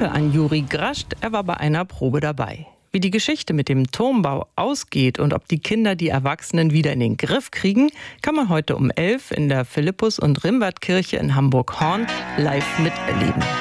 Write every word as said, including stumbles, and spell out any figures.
Danke an Juri Grascht, er war bei einer Probe dabei. Wie die Geschichte mit dem Turmbau ausgeht und ob die Kinder die Erwachsenen wieder in den Griff kriegen, kann man heute um elf in der Philippus- und Rimbert-Kirche in Hamburg-Horn live miterleben.